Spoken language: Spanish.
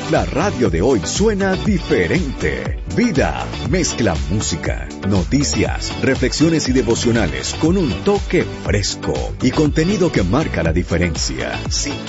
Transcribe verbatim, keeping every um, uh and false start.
La radio de hoy suena diferente. Vida mezcla música, noticias, reflexiones y devocionales con un toque fresco y contenido que marca la diferencia. Sin